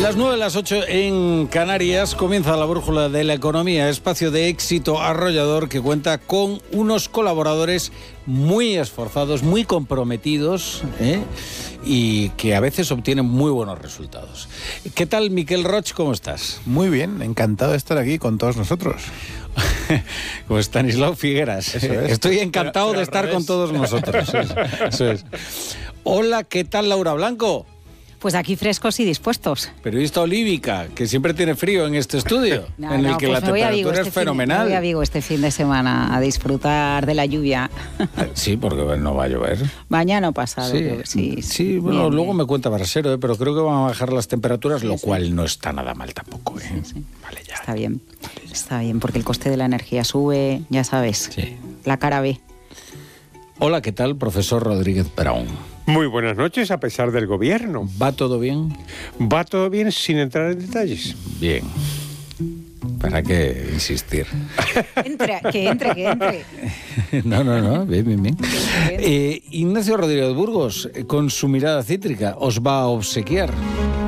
Las 9, las 8 en Canarias comienza la brújula de la economía, espacio de éxito arrollador que cuenta con unos colaboradores muy esforzados, muy comprometidos, y que a veces obtienen muy buenos resultados. ¿Qué tal, Miquel Roig? ¿Cómo estás? Muy bien, encantado de estar aquí con todos nosotros. Como Estanislao Figueras. Eso es. Estoy encantado de estar con todos nosotros. Eso es. Hola, ¿qué tal, Laura Blanco? Pues aquí frescos y dispuestos. Periodista olívica, que siempre tiene frío en este estudio, en el que la temperatura es fenomenal. Me voy a Vigo este fin de semana a disfrutar de la lluvia. Sí, porque no va a llover. Mañana pasado. Sí, bueno, bien, luego bien. me cuenta Brasero, pero creo que van a bajar las temperaturas, lo cual no está nada mal tampoco. Sí. Vale, ya. Está bien, está bien, porque el coste de la energía sube, ya sabes, Sí. la cara B. Hola, ¿qué tal, profesor Rodríguez Brown? Muy buenas noches, a pesar del gobierno. ¿Va todo bien? Va todo bien sin entrar en detalles. Bien. ¿Para qué insistir? Que entre. No, bien. Ignacio Rodríguez Burgos, con su mirada cítrica, os va a obsequiar.